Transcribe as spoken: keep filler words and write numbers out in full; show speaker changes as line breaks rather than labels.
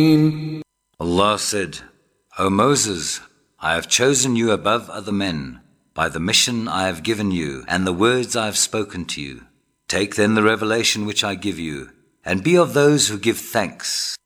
Allah said, O Moses, I have chosen you above other men by the mission I have given you and the words I have spoken to you. Take then the revelation which I give you, and be of those who give thanks